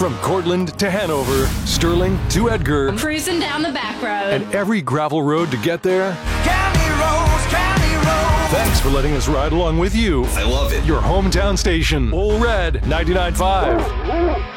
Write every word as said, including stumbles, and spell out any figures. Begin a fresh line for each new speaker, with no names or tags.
From Cortland to Hanover, Sterling to Edgar,
I'm cruising down the back road.
and every gravel road to get there.
County roads, county roads.
Thanks for letting us ride along with you.
I love it.
Your hometown station, Ole Red ninety-nine point five.